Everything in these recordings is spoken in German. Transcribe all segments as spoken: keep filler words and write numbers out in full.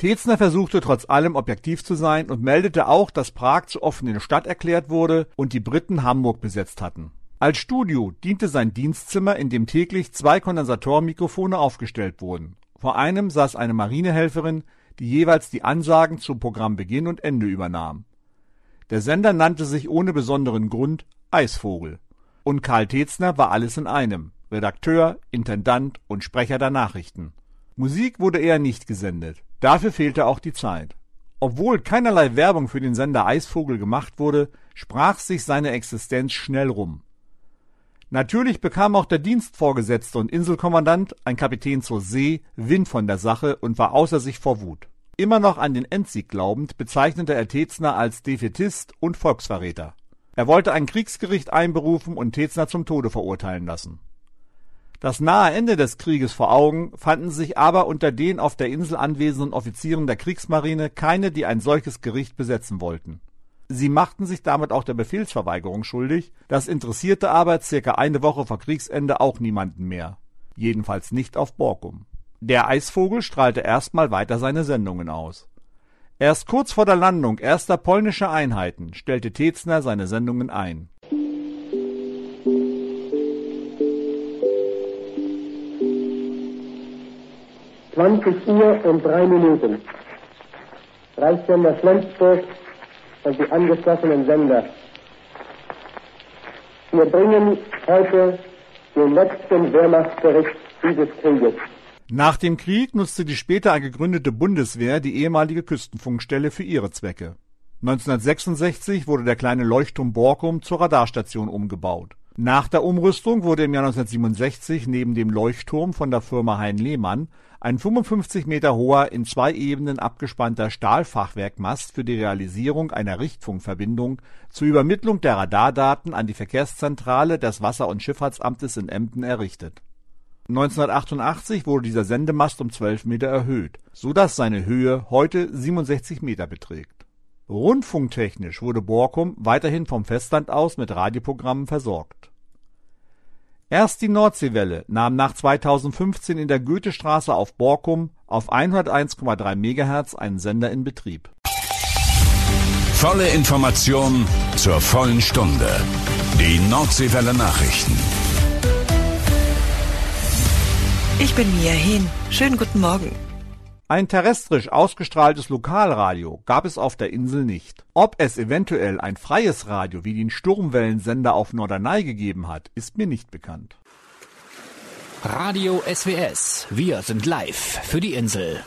Tetzner versuchte trotz allem objektiv zu sein und meldete auch, dass Prag zur offenen Stadt erklärt wurde und die Briten Hamburg besetzt hatten. Als Studio diente sein Dienstzimmer, in dem täglich zwei Kondensatorenmikrofone aufgestellt wurden. Vor einem saß eine Marinehelferin, die jeweils die Ansagen zum Programmbeginn und Ende übernahm. Der Sender nannte sich ohne besonderen Grund Eisvogel. Und Karl Tetzner war alles in einem: Redakteur, Intendant und Sprecher der Nachrichten. Musik wurde eher nicht gesendet. Dafür fehlte auch die Zeit. Obwohl keinerlei Werbung für den Sender Eisvogel gemacht wurde, sprach sich seine Existenz schnell rum. Natürlich bekam auch der Dienstvorgesetzte und Inselkommandant, ein Kapitän zur See, Wind von der Sache und war außer sich vor Wut. Immer noch an den Endsieg glaubend, bezeichnete er Tetzner als Defaitist und Volksverräter. Er wollte ein Kriegsgericht einberufen und Tetzner zum Tode verurteilen lassen. Das nahe Ende des Krieges vor Augen fanden sich aber unter den auf der Insel anwesenden Offizieren der Kriegsmarine keine, die ein solches Gericht besetzen wollten. Sie machten sich damit auch der Befehlsverweigerung schuldig, das interessierte aber circa eine Woche vor Kriegsende auch niemanden mehr. Jedenfalls nicht auf Borkum. Der Eisvogel strahlte erstmal weiter seine Sendungen aus. Erst kurz vor der Landung erster polnischer Einheiten stellte Tetzner seine Sendungen ein. zwanzig Uhr und drei Minuten. Reichssender Flensburg und die angeschlossenen Sender. Wir bringen heute den letzten Wehrmachtsbericht dieses Krieges. Nach dem Krieg nutzte die später gegründete Bundeswehr die ehemalige Küstenfunkstelle für ihre Zwecke. neunzehnhundertsechsundsechzig wurde der kleine Leuchtturm Borkum zur Radarstation umgebaut. Nach der Umrüstung wurde im Jahr neunzehnhundertsiebenundsechzig neben dem Leuchtturm von der Firma Hein-Lehmann ein fünfundfünfzig Meter hoher, in zwei Ebenen abgespannter Stahlfachwerkmast für die Realisierung einer Richtfunkverbindung zur Übermittlung der Radardaten an die Verkehrszentrale des Wasser- und Schifffahrtsamtes in Emden errichtet. neunzehnhundertachtundachtzig wurde dieser Sendemast um zwölf Meter erhöht, so dass seine Höhe heute siebenundsechzig Meter beträgt. Rundfunktechnisch wurde Borkum weiterhin vom Festland aus mit Radioprogrammen versorgt. Erst die Nordseewelle nahm nach zweitausendfünfzehn in der Goethestraße auf Borkum auf hunderteins Komma drei Megahertz einen Sender in Betrieb. Volle Information zur vollen Stunde. Die Nordseewelle Nachrichten. Ich bin Mia Hehn. Schönen guten Morgen. Ein terrestrisch ausgestrahltes Lokalradio gab es auf der Insel nicht. Ob es eventuell ein freies Radio wie den Sturmwellensender auf Norderney gegeben hat, ist mir nicht bekannt. Radio S W S. Wir sind live für die Insel.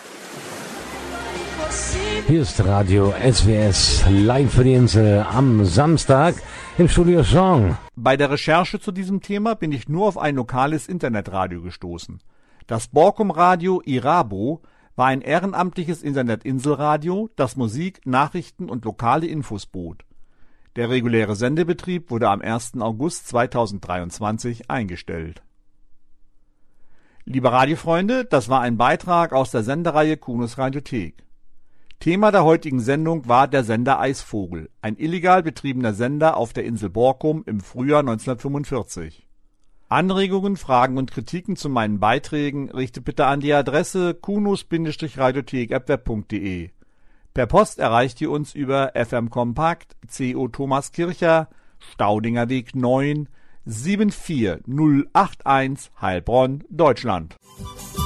Hier ist Radio S W S live für die Insel am Samstag im Studio Jean. Bei der Recherche zu diesem Thema bin ich nur auf ein lokales Internetradio gestoßen. Das Borkum-Radio Irabo war ein ehrenamtliches Internet-Inselradio, das Musik, Nachrichten und lokale Infos bot. Der reguläre Sendebetrieb wurde am ersten August zweitausenddreiundzwanzig eingestellt. Liebe Radiofreunde, das war ein Beitrag aus der Sendereihe Kunos Radiothek. Thema der heutigen Sendung war der Sender Eisvogel, ein illegal betriebener Sender auf der Insel Borkum im Frühjahr neunzehnhundertfünfundvierzig. Anregungen, Fragen und Kritiken zu meinen Beiträgen richtet bitte an die Adresse kunos-radiothek at web punkt de. Per Post erreicht ihr uns über F M Kompakt, C O Thomas Kircher, Staudinger Weg neun, sieben vier null acht eins, Heilbronn, Deutschland.